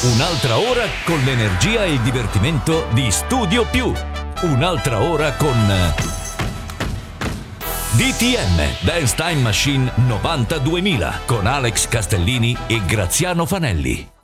Un'altra ora con l'energia e il divertimento di Studio Più. Un'altra ora con DTM Dance Time Machine 92.000 con Alex Castellini e Graziano Fanelli.